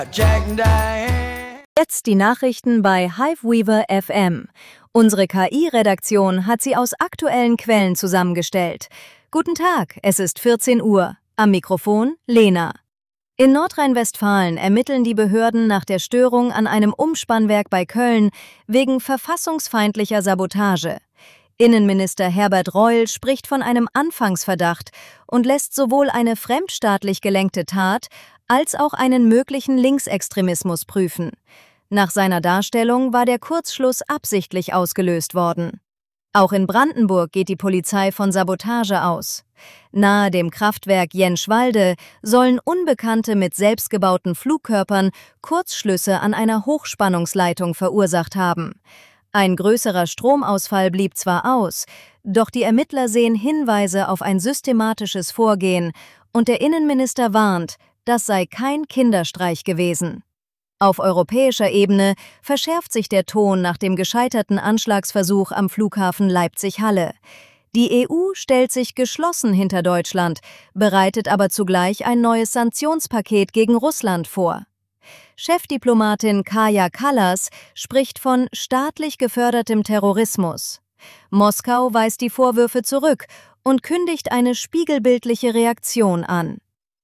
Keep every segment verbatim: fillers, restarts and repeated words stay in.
Jetzt die Nachrichten bei Hiveweaver F M. Unsere K I-Redaktion hat sie aus aktuellen Quellen zusammengestellt. Guten Tag, es ist vierzehn Uhr. Am Mikrofon Lena. In Nordrhein-Westfalen ermitteln die Behörden nach der Störung an einem Umspannwerk bei Köln wegen verfassungsfeindlicher Sabotage. Innenminister Herbert Reul spricht von einem Anfangsverdacht und lässt sowohl eine fremdstaatlich gelenkte Tat als auch einen möglichen Linksextremismus prüfen. Nach seiner Darstellung war der Kurzschluss absichtlich ausgelöst worden. Auch in Brandenburg geht die Polizei von Sabotage aus. Nahe dem Kraftwerk Jenschwalde sollen Unbekannte mit selbstgebauten Flugkörpern Kurzschlüsse an einer Hochspannungsleitung verursacht haben. Ein größerer Stromausfall blieb zwar aus, doch die Ermittler sehen Hinweise auf ein systematisches Vorgehen und der Innenminister warnt, das sei kein Kinderstreich gewesen. Auf europäischer Ebene verschärft sich der Ton nach dem gescheiterten Anschlagsversuch am Flughafen Leipzig-Halle. Die E U stellt sich geschlossen hinter Deutschland, bereitet aber zugleich ein neues Sanktionspaket gegen Russland vor. Chefdiplomatin Kaja Kallas spricht von staatlich gefördertem Terrorismus. Moskau weist die Vorwürfe zurück und kündigt eine spiegelbildliche Reaktion an.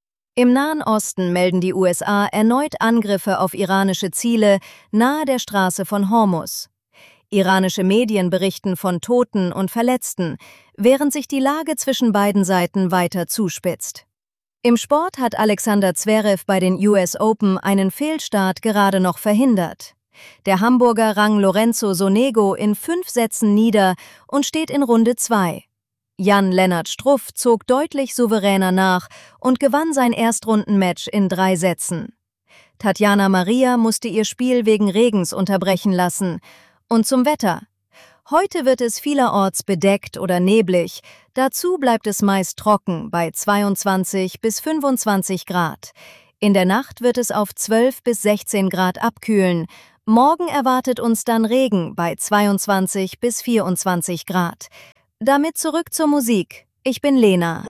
Im Nahen Osten melden die U S A erneut Angriffe auf iranische Ziele nahe der Straße von Hormuz. Iranische Medien berichten von Toten und Verletzten, während sich die Lage zwischen beiden Seiten weiter zuspitzt. Im Sport hat Alexander Zverev bei den U S Open einen Fehlstart gerade noch verhindert. Der Hamburger rang Lorenzo Sonego in fünf Sätzen nieder und steht in Runde zwei. Jan-Lennart Struff zog deutlich souveräner nach und gewann sein Erstrundenmatch in drei Sätzen. Tatjana Maria musste ihr Spiel wegen Regens unterbrechen lassen. Und zum Wetter. Heute wird es vielerorts bedeckt oder neblig, dazu bleibt es meist trocken bei zweiundzwanzig bis fünfundzwanzig Grad. In der Nacht wird es auf zwölf bis sechzehn Grad abkühlen. Morgen erwartet uns dann Regen bei zweiundzwanzig bis vierundzwanzig Grad. Damit zurück zur Musik. Ich bin Lena.